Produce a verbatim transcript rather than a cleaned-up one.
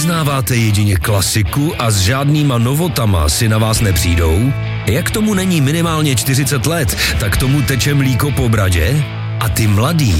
vyznáváte jedině klasiku a s žádnýma novotama si na vás nepřijdou? Jak tomu není minimálně čtyřicet let, tak tomu teče mlíko po bradě? A ty mladí